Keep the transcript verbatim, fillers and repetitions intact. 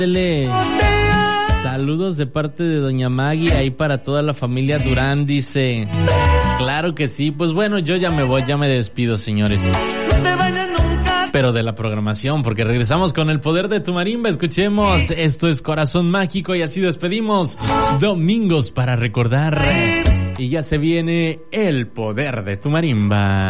Saludos de parte de doña Maggie, ahí para toda la familia Durán, dice. Claro que sí, pues bueno, yo ya me voy, ya me despido, señores. Pero de la programación, porque regresamos con el poder de tu marimba. Escuchemos, esto es Corazón Mágico y así despedimos Domingos para Recordar. Y ya se viene el poder de tu marimba.